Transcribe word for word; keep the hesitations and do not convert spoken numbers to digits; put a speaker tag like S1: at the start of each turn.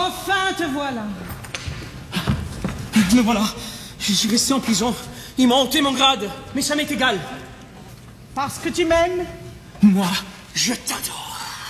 S1: Enfin te voilà.
S2: Me voilà. Je suis resté en prison. Ils m'ont ôté mon grade, mais ça m'est égal.
S1: Parce que tu m'aimes?
S2: Moi, je t'adore.